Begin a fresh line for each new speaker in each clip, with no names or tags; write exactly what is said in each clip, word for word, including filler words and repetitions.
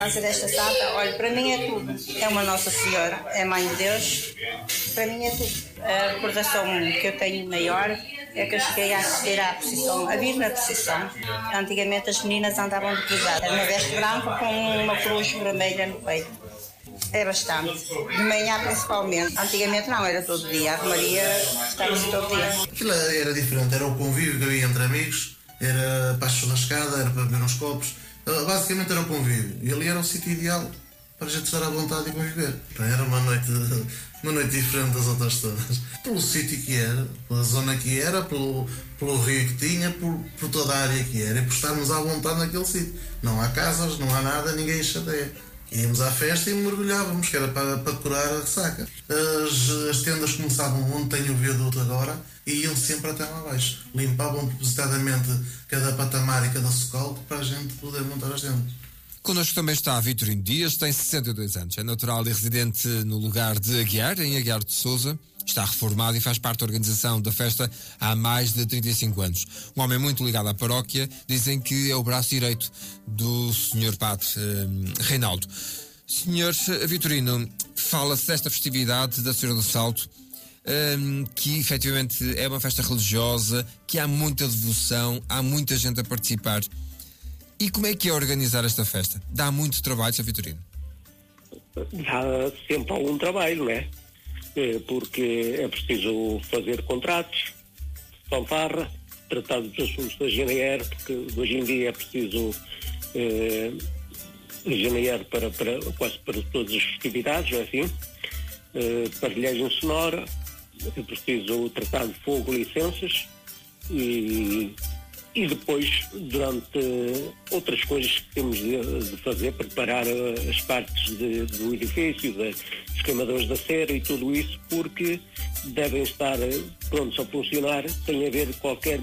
Fazer esta data, olha, para mim é tudo. É uma Nossa Senhora, é Mãe de Deus, para mim é tudo. A recordação que eu tenho maior é que eu cheguei a assistir à procissão, a vir na procissão. Antigamente as meninas andavam de cruzada, uma veste branca com uma cruz vermelha no peito. É bastante, de manhã principalmente. Antigamente não, era todo dia, a Romaria estava-se todo dia.
Aquilo era diferente, era o convívio que havia entre amigos, era para a churrascada, era para beber uns copos. Basicamente era o convívio, e ali era o sítio ideal para a gente estar à vontade e conviver. Era uma noite, uma noite diferente das outras todas. Pelo sítio que era, pela zona que era, pelo, pelo rio que tinha, por, por toda a área que era, e por estarmos à vontade naquele sítio. Não há casas, não há nada, ninguém chateia. Íamos à festa e mergulhávamos, que era para, para decorar a ressaca. As, as tendas começavam onde tem o viaduto agora e iam sempre até lá abaixo. Limpavam propositadamente cada patamar e cada socolco para a gente poder montar as tendas.
Connosco também está Vitorino Dias, tem sessenta e dois anos, é natural e residente no lugar de Aguiar, em Aguiar de Sousa. Está reformado e faz parte da organização da festa há mais de trinta e cinco anos. Um homem muito ligado à paróquia, dizem que é o braço direito do senhor Padre eh, Reinaldo. senhor Vitorino, fala-se desta festividade da Senhora do Salto, eh, que efetivamente é uma festa religiosa, que há muita devoção, há muita gente a participar. E como é que é organizar esta festa? Dá muito trabalho, senhor Vitorino?
Dá sempre algum trabalho, não é? Porque é preciso fazer contratos, fanfarra, tratar dos assuntos da G N R, porque hoje em dia é preciso eh, G N R para, para, quase para todas as festividades, não é assim? Eh, Partilhagem sonora, é preciso tratar de fogo, licenças e, e depois, durante outras coisas que temos de, de fazer, preparar as partes de, do edifício, de, dos queimadores da cera e tudo isso, porque devem estar prontos a funcionar sem haver qualquer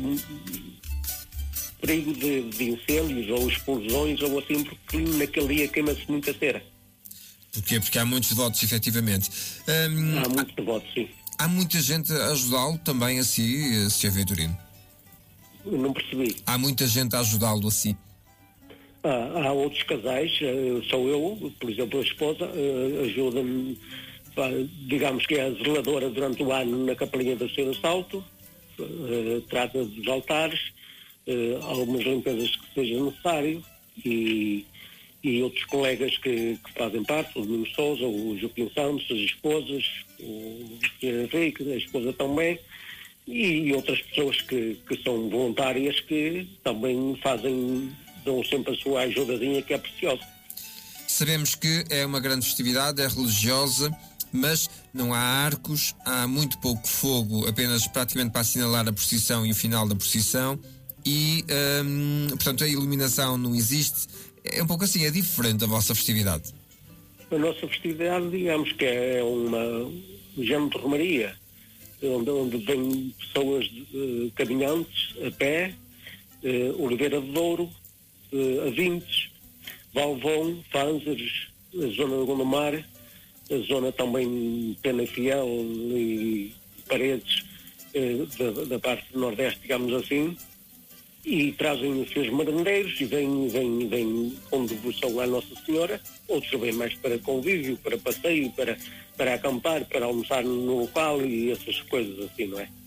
perigo de, de incêndios ou explosões ou assim, porque naquele dia queima-se muita cera.
Porquê? Porque há muitos devotos, efetivamente. Hum,
há muitos devotos, sim.
Há muita gente a ajudá-lo também a si, senhor Vitorino?
Não percebi.
Há muita gente a ajudá-lo a si?
Ah, há outros casais, sou eu, por exemplo, a esposa, ajuda-me, digamos que é a zeladora durante o ano na Capelinha da Senhora do Salto, trata dos altares, algumas limpezas que seja necessário, e, e outros colegas que, que fazem parte, o Domingos Sousa, o Joaquim Santos, as esposas, o senhor Henrique, a esposa também, e outras pessoas que, que são voluntárias que também fazem, dão sempre a sua ajudadinha, que é preciosa.
Sabemos que é uma grande festividade, é religiosa, mas não há arcos, há muito pouco fogo, apenas praticamente para assinalar a procissão e o final da procissão, e hum, portanto a iluminação não existe. É um pouco assim, é diferente da vossa festividade.
A nossa festividade, digamos que é uma género de romaria, onde, onde vêm pessoas uh, caminhantes, a pé, uh, Oliveira de Douro, uh, Avintes, Valvão, Fanzeres, a zona de Gondomar, a zona também Penafiel e Paredes, uh, da, da parte do Nordeste, digamos assim, e trazem os seus marandeiros e vêm, vêm, vêm com devoção à Nossa Senhora. Outros vêm mais para convívio, para passeio, para, para acampar, para almoçar no local e essas coisas assim, não é?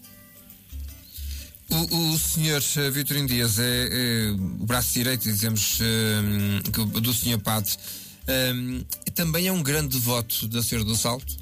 O, o senhor Vitorino Dias é, é o braço direito, dizemos, é, do senhor Padre. É, também é um grande devoto da Senhora do Salto?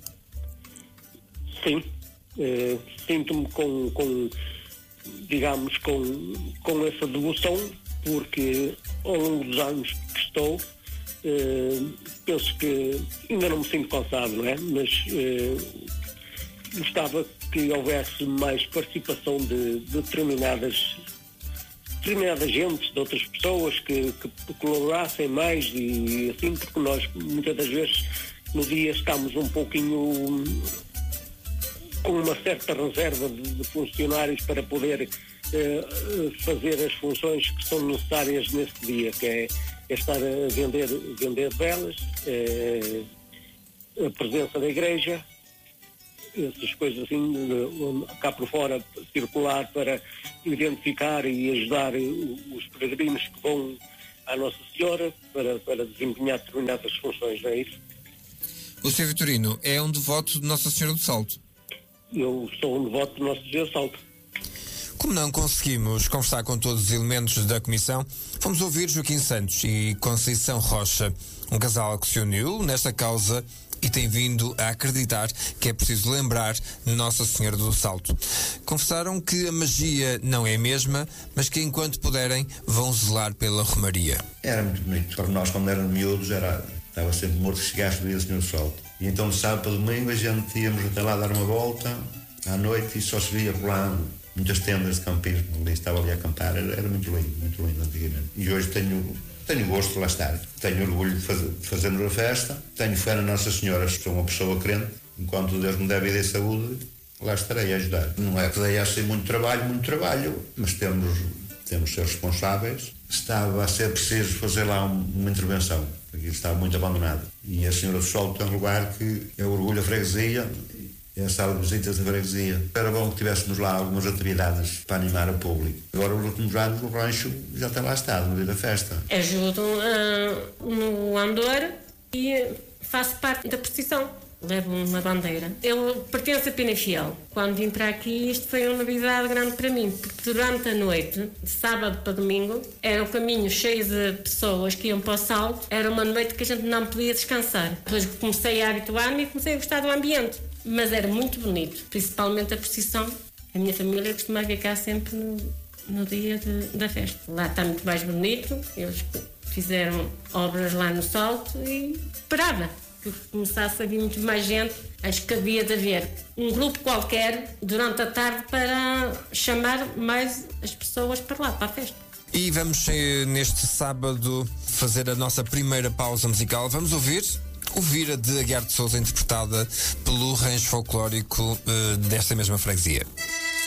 Sim. É, sinto-me com... com digamos, com, com essa devoção, porque ao longo dos anos que estou, eh, penso que ainda não me sinto cansado, não é? Mas eh, gostava que houvesse mais participação de, de determinadas, determinadas gentes, de outras pessoas que, que colaborassem mais e assim, porque nós muitas das vezes no dia estamos um pouquinho com uma certa reserva de, de funcionários para poder eh, fazer as funções que são necessárias nesse dia, que é, é estar a vender, vender velas, eh, a presença da igreja, essas coisas assim, cá por fora, circular para identificar e ajudar os peregrinos que vão à Nossa Senhora para, para desempenhar determinadas funções, não é isso?
O senhor Vitorino é um devoto de Nossa Senhora do Salto.
Eu sou um devoto de Nossa Senhora do Salto.
Como não conseguimos conversar com todos os elementos da comissão, fomos ouvir Joaquim Santos e Conceição Rocha, um casal que se uniu nesta causa e tem vindo a acreditar que é preciso lembrar Nossa Senhora do Salto. Confessaram que a magia não é a mesma, mas que enquanto puderem vão zelar pela romaria.
Era muito bonito. Para nós, quando éramos miúdos, era, estava sempre morto que chegasse o dia do Senhor do Salto. E então, de sábado para domingo, a gente íamos até lá dar uma volta à noite e só se via por lá muitas tendas de campismo. Ali estava ali a acampar. Era, era muito lindo, muito lindo antigamente. E hoje tenho... Tenho gosto de lá estar, tenho orgulho de, fazer, de fazermos a festa, tenho fé na Nossa Senhora, sou uma pessoa crente, enquanto Deus me der vida e saúde, lá estarei a ajudar. Não é que daí assim muito trabalho, muito trabalho, mas temos, temos de ser responsáveis. Estava a ser preciso fazer lá um, uma intervenção, porque estava muito abandonado. E a Senhora do Salto é um lugar que é orgulho da freguesia, é a sala de visitas da freguesia. Era bom que tivéssemos lá algumas atividades para animar o público. Agora, os últimos anos, o rancho já está lá estado, no dia da festa.
Ajudo uh, no andor e faço parte da procissão. Levo uma bandeira. Eu pertenço a Penafiel. Quando vim para aqui, isto foi uma novidade grande para mim, porque durante a noite, de sábado para domingo, era um caminho cheio de pessoas que iam para o Salto. Era uma noite que a gente não podia descansar. Depois comecei a habituar-me e comecei a gostar do ambiente. Mas era muito bonito, principalmente a procissão. A minha família costuma vir cá sempre no, no dia de, da festa. Lá está muito mais bonito, eles fizeram obras lá no Salto e esperava que começasse a vir muito mais gente. Acho que havia de haver um grupo qualquer durante a tarde para chamar mais as pessoas para lá, para a festa.
E vamos neste sábado fazer a nossa primeira pausa musical. Vamos ouvir o Vira de Aguiar de Sousa, interpretada pelo rancho folclórico uh, desta mesma freguesia.